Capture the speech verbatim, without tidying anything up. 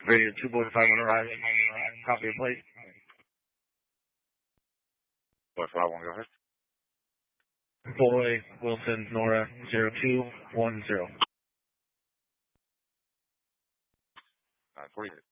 Radio two boy five one arrive. Copy your plate. Boy five one, go ahead. Boy Wilson Nora zero two one zero. nine forty-eight.